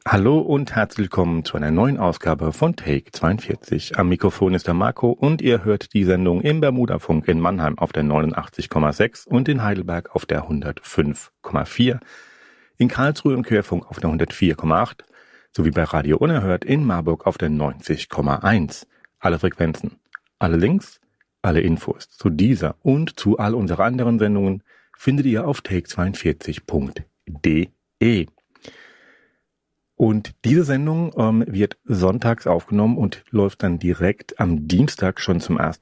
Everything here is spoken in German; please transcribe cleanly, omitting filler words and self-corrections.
Hallo und herzlich willkommen zu einer neuen Ausgabe von Take 42. Am Mikrofon ist der Marco und ihr hört die Sendung im Bermudafunk in Mannheim auf der 89,6 und in Heidelberg auf der 105,4, in Karlsruhe im Querfunk auf der 104,8 sowie bei Radio Unerhört in Marburg auf der 90,1. Alle Frequenzen, alle Links, alle Infos zu dieser und zu all unseren anderen Sendungen findet ihr auf take42.de. Und diese Sendung wird sonntags aufgenommen und läuft dann direkt am Dienstag schon zum 1.